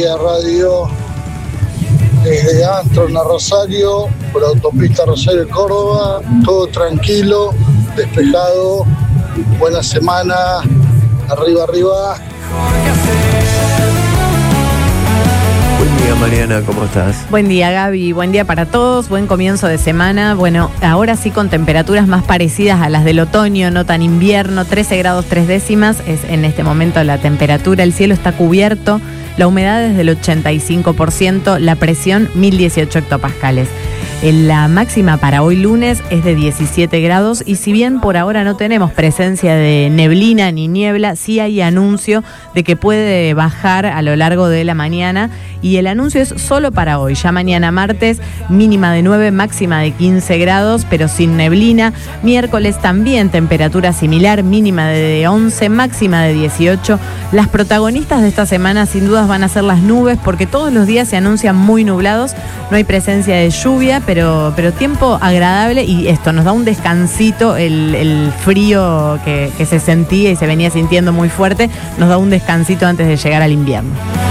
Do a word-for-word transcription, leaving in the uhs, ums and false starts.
Día Radio desde Antron a Rosario, por la autopista Rosario-Córdoba, todo tranquilo, despejado, buena semana, arriba, arriba. Buen día, Mariana, ¿cómo estás? Buen día, Gaby, buen día para todos, buen comienzo de semana. Bueno, ahora sí con temperaturas más parecidas a las del otoño, no tan invierno, trece grados tres décimas es en este momento la temperatura, el cielo está cubierto, la humedad es del ochenta y cinco por ciento, la presión mil dieciocho hectopascales. La máxima para hoy lunes es de diecisiete grados y si bien por ahora no tenemos presencia de neblina ni niebla, sí hay anuncio de que puede bajar a lo largo de la mañana y el anuncio es solo para hoy. Ya mañana martes, mínima de nueve, máxima de quince grados, pero sin neblina. Miércoles también temperatura similar, mínima de once, máxima de dieciocho. Las protagonistas de esta semana sin dudas van a ser las nubes porque todos los días se anuncian muy nublados, no hay presencia de lluvia, pero, pero tiempo agradable y esto nos da un descansito, el, el frío que, que se sentía y se venía sintiendo muy fuerte, nos da un descansito antes de llegar al invierno.